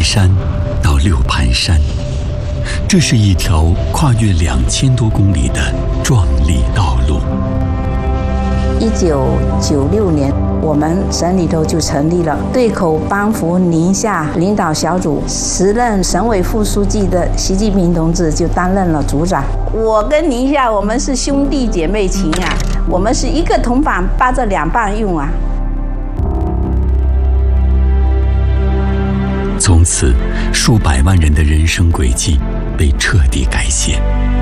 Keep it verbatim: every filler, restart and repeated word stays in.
山到六盘山，这是一条跨越两千多公里的壮丽道路。 一九九六年，我们省里头就成立了对口帮扶宁夏领导小组，时任省委副书记的习近平同志就担任了组长。我跟宁夏，我们是兄弟姐妹情啊，我们是一个铜板扒着两半用啊。 从此，数百万人的人生轨迹被彻底改写。